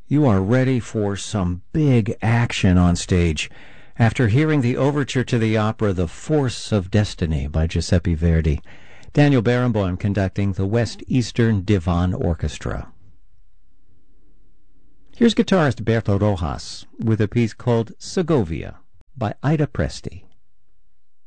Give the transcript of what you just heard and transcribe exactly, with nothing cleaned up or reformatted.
You are ready for some big action on stage after hearing the overture to the opera The Force of Destiny by Giuseppe Verdi. Daniel Barenboim conducting the West Eastern Divan Orchestra. Here's guitarist Berto Rojas with a piece called Segovia by Ida Presti.